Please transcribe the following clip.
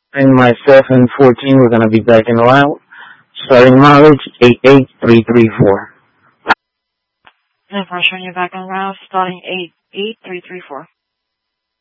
And myself and 14, we're going to be back in a while. Starting mileage 88334. And for showing you back on route, starting 88334.